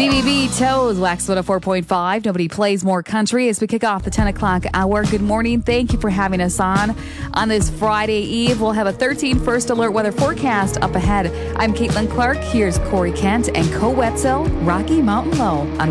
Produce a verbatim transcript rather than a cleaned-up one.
Z B B Toes, Wax one oh four point five. Nobody plays more country as we kick off the ten o'clock hour. Good morning. Thank you for having us on. On this Friday Eve, we'll have a thirteen first alert weather forecast up ahead. I'm Caitlin Clark. Here's Corey Kent and Co Wetzel, Rocky Mountain Low on